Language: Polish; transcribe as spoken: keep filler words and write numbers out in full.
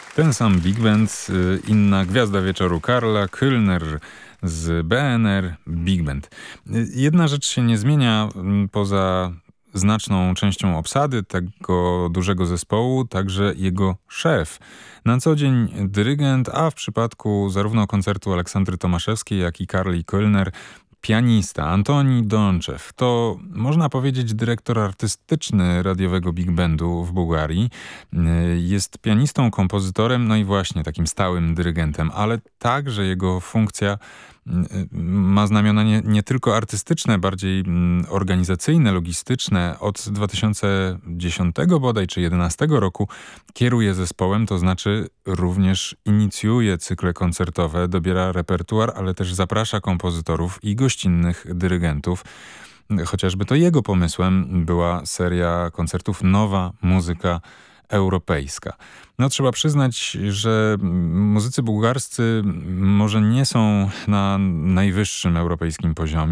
Ten sam Big Band, inna gwiazda wieczoru, Karla Kölner z B N R Big Band. Jedna rzecz się nie zmienia poza znaczną częścią obsady tego dużego zespołu, także jego szef. Na co dzień dyrygent, a w przypadku zarówno koncertu Aleksandry Tomaszewskiej, jak i Karli Kölner, pianista Antoni Dączew. To, można powiedzieć, dyrektor artystyczny radiowego Big Bandu w Bułgarii. Jest pianistą, kompozytorem, no i właśnie takim stałym dyrygentem, ale także jego funkcja ma znamiona nie, nie tylko artystyczne, bardziej organizacyjne, logistyczne. Od dwa tysiące dziesiątego bodaj, czy jedenastego roku kieruje zespołem, to znaczy również inicjuje cykle koncertowe, dobiera repertuar, ale też zaprasza kompozytorów i gościnnych dyrygentów. Chociażby to jego pomysłem była seria koncertów Nowa Muzyka Europejska. No trzeba przyznać, że muzycy bułgarscy może nie są na najwyższym europejskim poziomie,